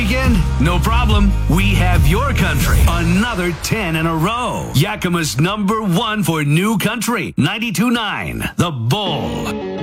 weekend? No problem. We have your country. Another 10 in a row. Yakima's #1 for new country. 92.9. The Bull.